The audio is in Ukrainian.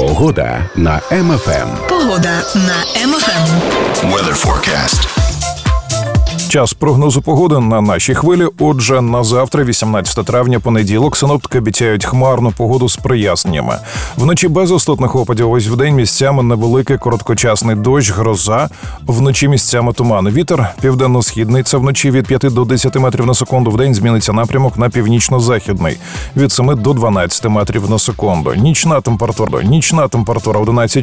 Погода на МФМ. Погода на МФМ. Weather forecast. Час прогнозу погоди на нашій хвилі. Отже, на завтра, 18 травня, понеділок, синоптики обіцяють хмарну погоду з проясненнями. Вночі без істотних опадів, ось вдень місцями невеликий короткочасний дощ, гроза, вночі місцями туман. Вітер південно-східний, це вночі від 5 до 10 метрів на секунду, вдень зміниться напрямок на північно-західний, від 7 до 12 метрів на секунду. Нічна температура 11